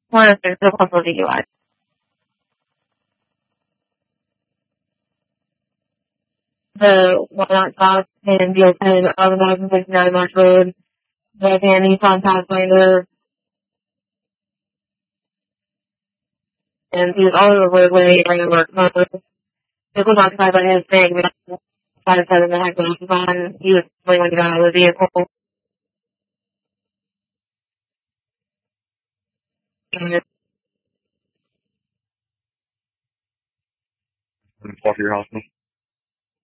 one of the couple of DUIs. The Walnut South and the open of 1059 March Road, the Nissan Pathfinder, and he was all over the roadway during the work mode. It was occupied by his thing, but 5-7 that had glasses on. He was playing when he got out of the vehicle. Walk to your house,